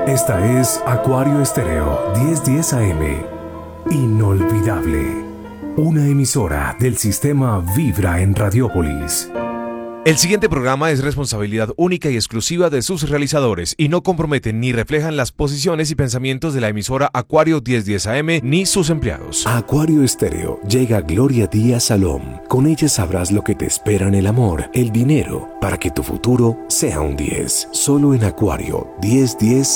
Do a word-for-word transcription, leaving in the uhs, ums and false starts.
Esta es Acuario Estéreo diez diez A M. Inolvidable. Una emisora del sistema Vibra en Radiópolis. El siguiente programa es responsabilidad única y exclusiva de sus realizadores y no comprometen ni reflejan las posiciones y pensamientos de la emisora Acuario diez diez A M ni sus empleados. A Acuario Estéreo llega Gloria Díaz Salom. Con ella sabrás lo que te espera en el amor, el dinero, para que tu futuro sea un diez. Solo en Acuario diez diez